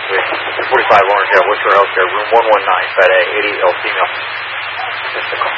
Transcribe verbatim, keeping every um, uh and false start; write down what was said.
forty-five Orange, yeah, Worcester Healthcare, room one one nine, Fat A, eighty-eight L female. Just a call.